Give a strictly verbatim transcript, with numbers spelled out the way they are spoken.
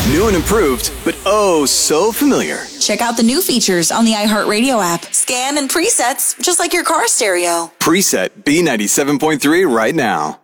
New and improved, but oh so familiar. Check out the new features on the iHeartRadio app. Scan and presets, just like your car stereo. Preset B ninety-seven point three right now.